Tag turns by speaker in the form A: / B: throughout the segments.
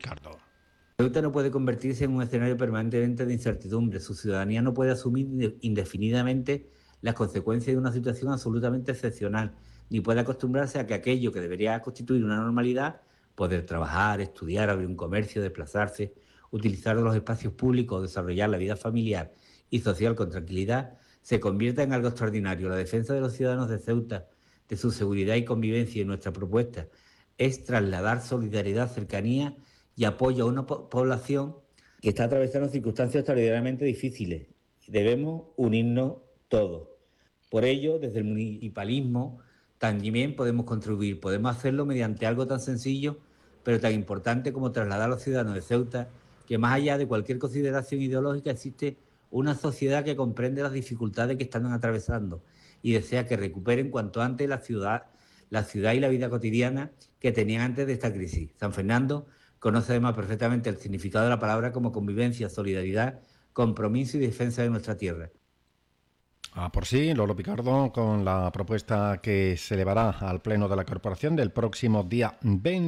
A: Picardo.
B: Ceuta no puede convertirse en un escenario permanentemente de incertidumbre. Su ciudadanía no puede asumir indefinidamente las consecuencias de una situación absolutamente excepcional, ni puede acostumbrarse a que aquello que debería constituir una normalidad, poder trabajar, estudiar, abrir un comercio, desplazarse, utilizar los espacios públicos, desarrollar la vida familiar y social con tranquilidad, se convierta en algo extraordinario. La defensa de los ciudadanos de Ceuta, de su seguridad y convivencia, y nuestra propuesta es trasladar solidaridad, cercanía y apoyo a una población que está atravesando circunstancias extraordinariamente difíciles. Debemos unirnos todos. Por ello, desde el municipalismo también podemos contribuir. Podemos hacerlo mediante algo tan sencillo, pero tan importante como trasladar a los ciudadanos de Ceuta que, más allá de cualquier consideración ideológica, existe una sociedad que comprende las dificultades que están atravesando y desea que recuperen cuanto antes la ciudad y la vida cotidiana que tenían antes de esta crisis. San Fernando conoce además perfectamente el significado de la palabra como convivencia, solidaridad, compromiso y defensa de nuestra tierra.
A: Por sí, Lolo Picardo, con la propuesta que se elevará al Pleno de la Corporación del próximo día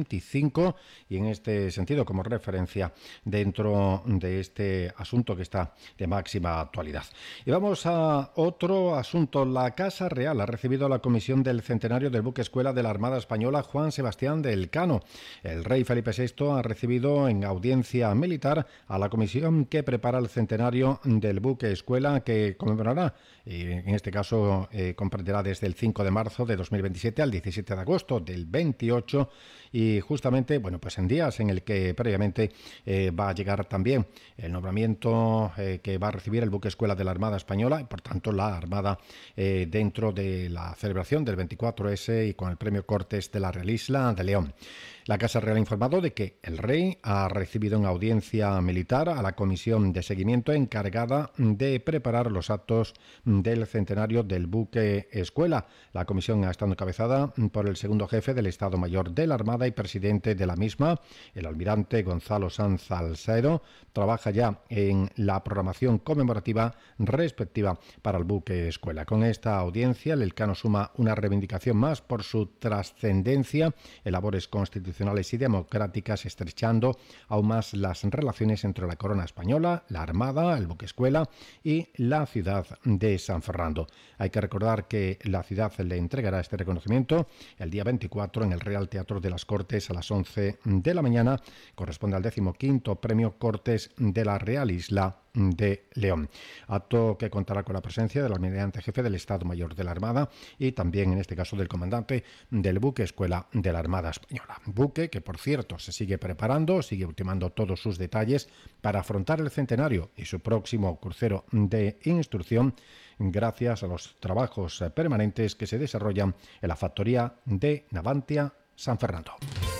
A: 25 y en este sentido como referencia dentro de este asunto que está de máxima actualidad. Y vamos a otro asunto. La Casa Real ha recibido a la Comisión del Centenario del Buque Escuela de la Armada Española Juan Sebastián de Elcano. El rey Felipe VI ha recibido en audiencia militar a la comisión que prepara el centenario del buque escuela que conmemorará en este caso comprenderá desde el 5 de marzo de 2027 al 17 de agosto del 28 y justamente, bueno, pues en días en el que previamente va a llegar también el nombramiento que va a recibir el buque escuela de la Armada Española y por tanto la Armada dentro de la celebración del 24S y con el premio Cortes de la Real Isla de León. La Casa Real ha informado de que el rey ha recibido en audiencia militar a la comisión de seguimiento encargada de preparar los actos del centenario del buque escuela. La comisión ha estado encabezada por el segundo jefe del Estado Mayor de la Armada y presidente de la misma, el almirante Gonzalo Sanz Salcedo. Trabaja ya en la programación conmemorativa respectiva para el buque escuela. Con esta audiencia, el Elcano suma una reivindicación más por su trascendencia en labores constitucionales y democráticas, estrechando aún más las relaciones entre la corona española, la Armada, el buque escuela y la ciudad de San Fernando. Hay que recordar que la ciudad le entregará este reconocimiento el día 24 en el Real Teatro de las Cortes a las 11 de la mañana. Corresponde al 15º Premio Cortes de la Real Isla de León. Acto que contará con la presencia del almirante jefe del Estado Mayor de la Armada y también en este caso del comandante del buque escuela de la Armada Española. Buque que, por cierto, se sigue preparando, sigue ultimando todos sus detalles para afrontar el centenario y su próximo crucero de instrucción gracias a los trabajos permanentes que se desarrollan en la factoría de Navantia San Fernando.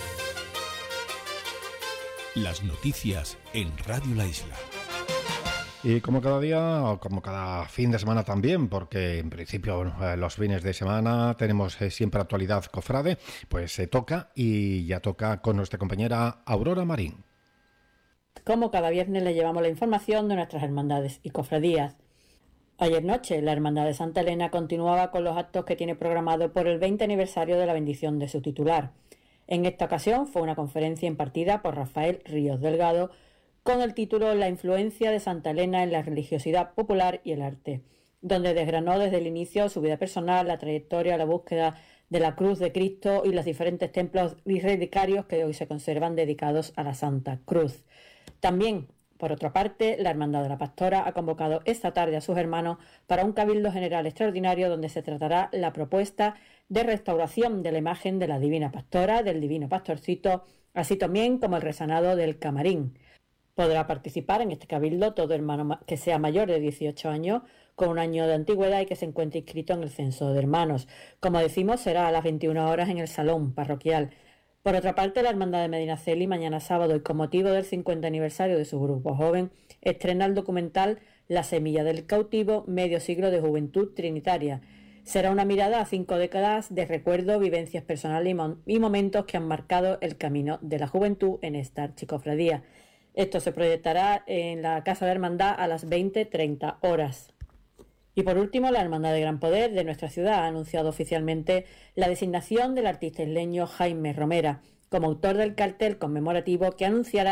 C: Las noticias en Radio La Isla.
A: Y como cada día, o como cada fin de semana también, porque en principio los fines de semana tenemos siempre actualidad cofrade, pues se toca y ya toca con nuestra compañera Aurora Marín.
D: Como cada viernes le llevamos la información de nuestras hermandades y cofradías. Ayer noche la Hermandad de Santa Elena continuaba con los actos que tiene programado por el 20 aniversario de la bendición de su titular. En esta ocasión fue una conferencia impartida por Rafael Ríos Delgado con el título La influencia de Santa Elena en la religiosidad popular y el arte, donde desgranó desde el inicio su vida personal, la trayectoria, la búsqueda de la cruz de Cristo y los diferentes templos y relicarios que hoy se conservan dedicados a la Santa Cruz. También, por otra parte, la Hermandad de la Pastora ha convocado esta tarde a sus hermanos para un cabildo general extraordinario donde se tratará la propuesta de restauración de la imagen de la Divina Pastora, del Divino Pastorcito, así también como el resanado del camarín. Podrá participar en este cabildo todo hermano que sea mayor de 18 años, con un año de antigüedad y que se encuentre inscrito en el censo de hermanos. Como decimos, será a las 21 horas en el salón parroquial. Por otra parte, la Hermandad de Medinaceli mañana sábado y con motivo del 50 aniversario de su grupo joven, estrena el documental La semilla del cautivo, medio siglo de juventud trinitaria. Será una mirada a 5 décadas de recuerdo, vivencias personales y momentos que han marcado el camino de la juventud en esta archicofradía. Esto se proyectará en la Casa de Hermandad a las 20:30 horas. Y por último, la Hermandad de Gran Poder de nuestra ciudad ha anunciado oficialmente la designación del artista isleño Jaime Romera como autor del cartel conmemorativo que anunciará